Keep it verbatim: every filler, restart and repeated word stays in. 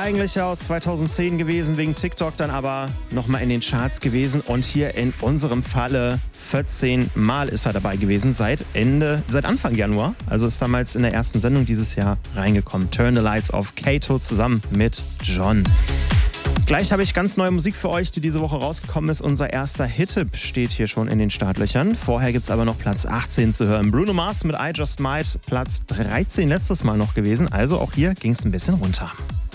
eigentlich aus zweitausendzehn gewesen, wegen TikTok dann aber nochmal in den Charts gewesen. Und hier in unserem Falle vierzehn Mal ist er dabei gewesen, seit Ende, seit Anfang Januar. Also ist damals in der ersten Sendung dieses Jahr reingekommen. Turn the Lights Off, Kato zusammen mit John. Gleich habe ich ganz neue Musik für euch, die diese Woche rausgekommen ist. Unser erster Hit-Tipp steht hier schon in den Startlöchern. Vorher gibt es aber noch Platz achtzehn zu hören. Bruno Mars mit I Just Might, Platz dreizehn letztes Mal noch gewesen. Also auch hier ging es ein bisschen runter.